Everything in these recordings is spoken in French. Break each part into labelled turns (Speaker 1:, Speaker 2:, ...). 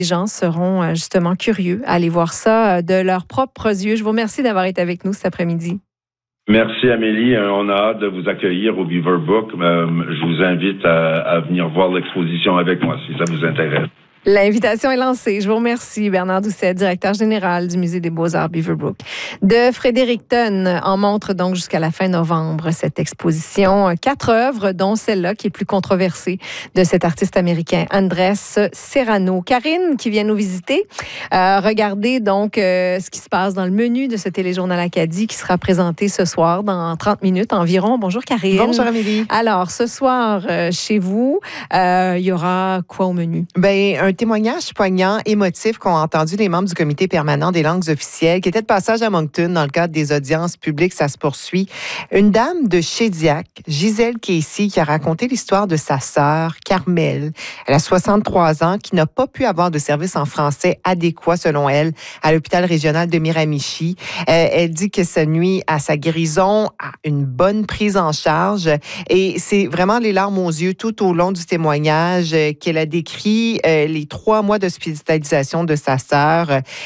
Speaker 1: Les gens seront justement curieux à aller voir ça de leurs propres yeux. Je vous remercie d'avoir été avec nous cet après-midi.
Speaker 2: Merci Amélie, on a hâte de vous accueillir au Beaverbrook. Je vous invite à venir voir l'exposition avec moi si ça vous intéresse.
Speaker 1: L'invitation est lancée. Je vous remercie, Bernard Doucet, directeur général du Musée des Beaux-Arts Beaverbrook. De Fredericton en montre donc jusqu'à la fin novembre cette exposition. 4 œuvres, dont celle-là qui est plus controversée de cet artiste américain, Andrés Serrano. Karine, qui vient nous visiter, regardez donc ce qui se passe dans le menu de ce téléjournal Acadie qui sera présenté ce soir dans 30 minutes environ. Bonjour Karine.
Speaker 3: Bonjour Amélie.
Speaker 1: Alors, ce soir, chez vous, il y aura quoi au menu?
Speaker 3: Un témoignage poignant, émotif qu'ont entendu les membres du comité permanent des langues officielles qui était de passage à Moncton dans le cadre des audiences publiques. Ça se poursuit. Une dame de Shediac, Gisèle Casey, qui a raconté l'histoire de sa sœur, Carmel. Elle a 63 ans, qui n'a pas pu avoir de service en français adéquat, selon elle, à l'hôpital régional de Miramichi. Elle dit que ça nuit à sa guérison, à une bonne prise en charge. Et c'est vraiment les larmes aux yeux tout au long du témoignage qu'elle a décrit les 3 mois d'hospitalisation de sa sœur.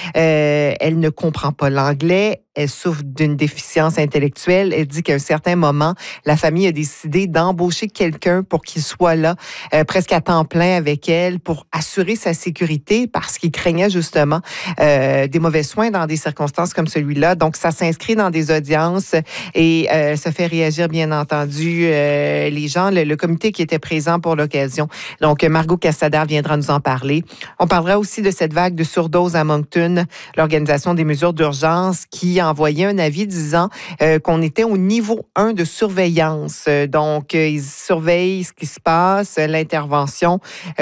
Speaker 3: Elle ne comprend pas l'anglais. Elle souffre d'une déficience intellectuelle. Elle dit qu'à un certain moment, la famille a décidé d'embaucher quelqu'un pour qu'il soit là, presque à temps plein avec elle, pour assurer sa sécurité, parce qu'il craignait justement des mauvais soins dans des circonstances comme celui-là. Donc, ça s'inscrit dans des audiences et ça fait réagir, bien entendu, les gens, le comité qui était présent pour l'occasion. Donc, Margot Castader viendra nous en parler. On parlera aussi de cette vague de surdose à Moncton, l'Organisation des mesures d'urgence qui a envoyé un avis disant qu'on était au niveau 1 de surveillance. Donc, ils surveillent ce qui se passe, l'intervention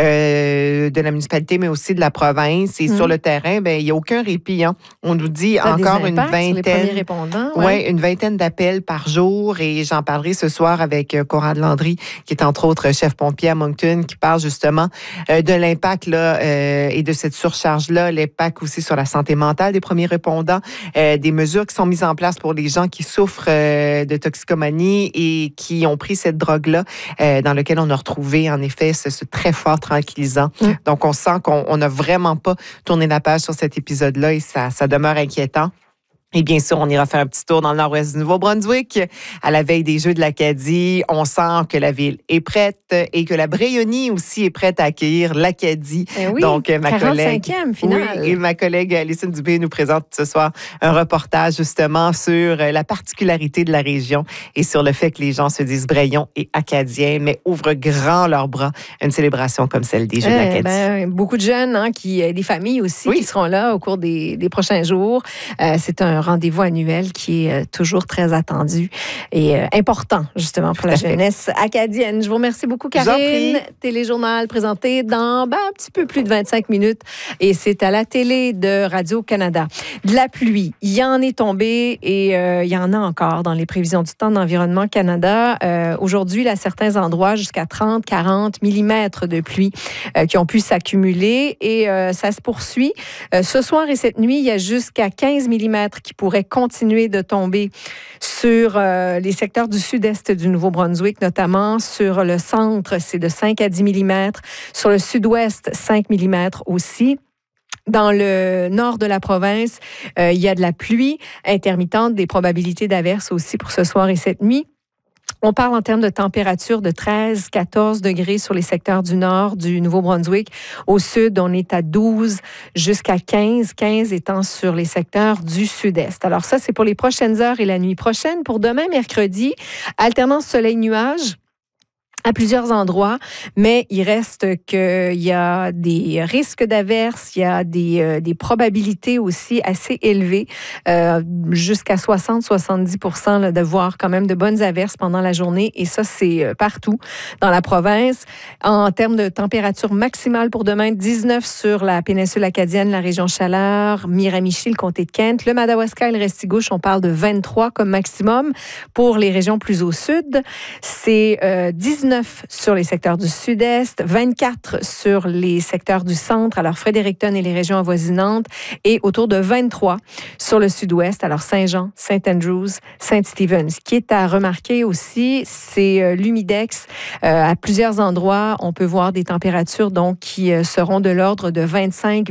Speaker 3: de la municipalité, mais aussi de la province. Et sur le terrain, il n'y a aucun répit. Hein. On nous dit encore une vingtaine, une vingtaine d'appels par jour. Et j'en parlerai ce soir avec Conrad Landry, qui est entre autres chef pompier à Moncton, qui parle justement de l'impact et de cette surcharge-là, l'impact aussi sur la santé mentale des premiers répondants, des mesures qui sont mises en place pour les gens qui souffrent de toxicomanie et qui ont pris cette drogue-là, dans lequel on a retrouvé, en effet, ce très fort tranquillisant. Donc, on sent qu'on n'a vraiment pas tourné la page sur cet épisode-là et ça demeure inquiétant. Et bien sûr, on ira faire un petit tour dans le nord-ouest du Nouveau-Brunswick. À la veille des Jeux de l'Acadie, on sent que la ville est prête et que la Bréonie aussi est prête à accueillir l'Acadie.
Speaker 1: Oui, donc, ma collègue, finale.
Speaker 3: Oui, et ma collègue Alison Dubé nous présente ce soir un reportage justement sur la particularité de la région et sur le fait que les gens se disent Brayons et Acadiens, mais ouvrent grand leurs bras à une célébration comme celle des Jeux de l'Acadie.
Speaker 1: Beaucoup de jeunes, des familles aussi qui seront là au cours des prochains jours. C'est un rendez-vous annuel qui est toujours très attendu et important, justement, pour la jeunesse acadienne. Je vous remercie beaucoup, Karine. Téléjournal présenté dans un petit peu plus de 25 minutes et c'est à la télé de Radio-Canada. De la pluie, il y en est tombé et il y en a encore dans les prévisions du temps d'Environnement Canada. Aujourd'hui, à certains endroits, jusqu'à 30-40 mm de pluie qui ont pu s'accumuler et ça se poursuit. Ce soir et cette nuit, il y a jusqu'à 15 mm qui pourraient continuer de tomber sur les secteurs du sud-est du Nouveau-Brunswick, notamment sur le centre, c'est de 5 à 10 mm. Sur le sud-ouest, 5 mm aussi. Dans le nord de la province, il y a de la pluie intermittente, des probabilités d'averses aussi pour ce soir et cette nuit. On parle en termes de température de 13-14 degrés sur les secteurs du nord du Nouveau-Brunswick. Au sud, on est à 12 jusqu'à 15, 15 étant sur les secteurs du sud-est. Alors ça, c'est pour les prochaines heures et la nuit prochaine. Pour demain, mercredi, alternance soleil-nuage à plusieurs endroits, mais il reste qu'il y a des risques d'averses, il y a des probabilités aussi assez élevées, jusqu'à 60-70% de voir quand même de bonnes averses pendant la journée, et ça, c'est partout dans la province. En termes de température maximale pour demain, 19 sur la péninsule acadienne, la région Chaleur, Miramichi, le comté de Kent, le Madawaska et le Restigouche, on parle de 23 comme maximum. Pour les régions plus au sud, c'est 19 sur les secteurs du sud-est, 24 sur les secteurs du centre, alors Fredericton et les régions avoisinantes, et autour de 23 sur le sud-ouest, alors Saint-Jean, Saint-Andrews, Saint-Stephen. Ce qui est à remarquer aussi, c'est l'humidex. À plusieurs endroits, on peut voir des températures donc qui seront de l'ordre de 25